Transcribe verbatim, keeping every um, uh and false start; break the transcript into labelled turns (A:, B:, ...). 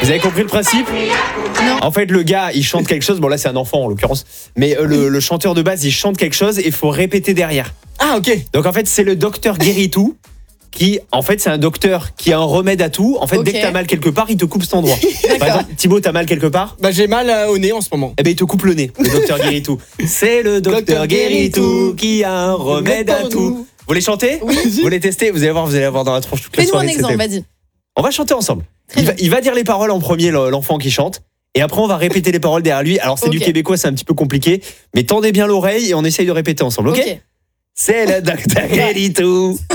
A: Vous avez compris le principe ?
B: Non.
A: En fait, le gars, il chante quelque chose. Bon, là, c'est un enfant en l'occurrence. Mais euh, le, le chanteur de base, il chante quelque chose et il faut répéter derrière.
C: Ah, ok.
A: Donc, en fait, c'est le docteur Guéritou qui, en fait, c'est un docteur qui a un remède à tout. En fait,
B: Ok.
A: dès que t'as mal quelque part, il te coupe cet endroit. Par exemple, Thibaut, t'as mal quelque part ?
C: Bah, j'ai mal euh, au nez en ce moment.
A: Eh ben, il te coupe le nez, le docteur Guéritou. C'est le docteur
C: Docteur
A: Guéritou
C: Guéritou
A: qui a un remède à
C: pour
A: tout.
C: nous.
A: Vous voulez chanter ?
B: Oui.
A: Vous voulez tester ? Vous allez voir, vous allez avoir dans la tronche toute la
B: Fais-nous un
A: soirée.
B: exemple,
A: c'était-
B: vas-y.
A: On va chanter ensemble.
B: Très
A: Il va,
B: bien.
A: il va dire les paroles en premier, le- l'enfant qui chante. Et après, on va répéter les paroles derrière lui. Alors, c'est du
B: Ok.
A: québécois, c'est un petit peu compliqué. Mais tendez bien l'oreille et on essaye de répéter ensemble, ok,
B: Ok.
A: C'est le docteur Guéritou.